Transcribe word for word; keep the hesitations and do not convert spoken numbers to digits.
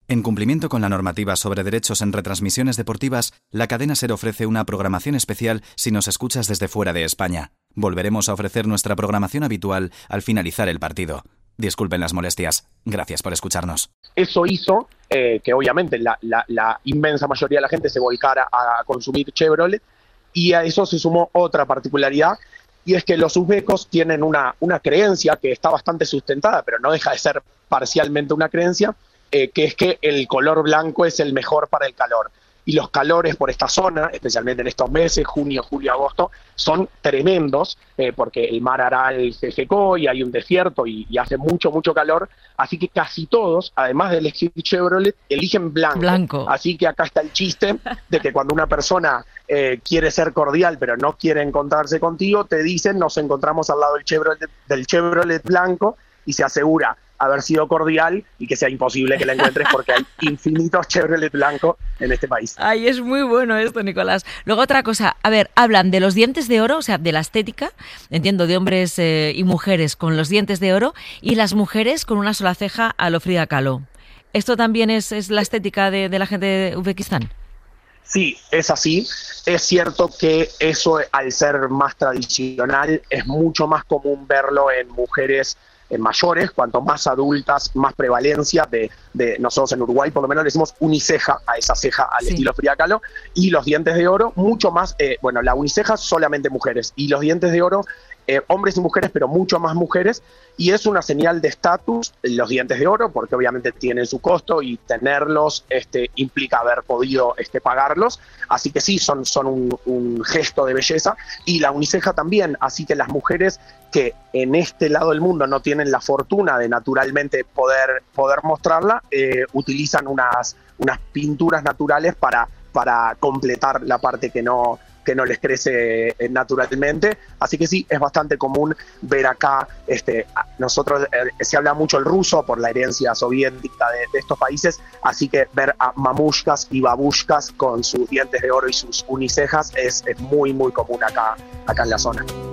En cumplimiento con la normativa sobre derechos en retransmisiones deportivas, la cadena SER ofrece una programación especial si nos escuchas desde fuera de España. Volveremos a ofrecer nuestra programación habitual al finalizar el partido. Disculpen las molestias. Gracias por escucharnos. Eso hizo eh, que obviamente la, la, la inmensa mayoría de la gente se volcara a consumir Chevrolet, y a eso se sumó otra particularidad, y es que los uzbecos tienen una, una creencia que está bastante sustentada, pero no deja de ser parcialmente una creencia, eh, que es que el color blanco es el mejor para el calor. Y los calores por esta zona, especialmente en estos meses, junio, julio, agosto, son tremendos, eh, porque el mar Aral se secó y hay un desierto y, y hace mucho, mucho calor. Así que casi todos, además de elegir Chevrolet, eligen blanco. Blanco. Así que acá está el chiste de que cuando una persona eh, quiere ser cordial pero no quiere encontrarse contigo, te dicen: nos encontramos al lado del Chevrolet, del Chevrolet blanco, y se asegura haber sido cordial y que sea imposible que la encuentres porque hay infinitos Chevrolet blanco en este país. Ay, es muy bueno esto, Nicolás. Luego otra cosa, a ver, hablan de los dientes de oro, o sea, de la estética, entiendo, de hombres eh, y mujeres con los dientes de oro, y las mujeres con una sola ceja a lo Frida Kahlo. ¿Esto también es, es la estética de, de la gente de Uzbekistán? Sí, es así. Es cierto que eso, al ser más tradicional, es mucho más común verlo en mujeres en mayores. Cuanto más adultas, más prevalencia de, de nosotros en Uruguay, por lo menos le decimos uniceja a esa ceja al Sí. estilo Frida Kahlo, y los dientes de oro, mucho más, eh, bueno, la uniceja solamente mujeres, y los dientes de oro, eh, hombres y mujeres, pero mucho más mujeres, y es una señal de estatus, los dientes de oro, porque obviamente tienen su costo, y tenerlos este, implica haber podido este, pagarlos, así que sí, son, son un, un gesto de belleza, y la uniceja también, así que las mujeres que en este lado del mundo no tienen la fortuna de naturalmente poder, poder mostrarla, eh, utilizan unas, unas pinturas naturales para, para completar la parte que no, que no les crece eh, naturalmente. Así que sí, es bastante común ver acá, este, nosotros eh, se habla mucho el ruso por la herencia soviética de, de estos países, así que ver a mamushkas y babushkas con sus dientes de oro y sus unicejas es, es muy, muy común acá, acá en la zona.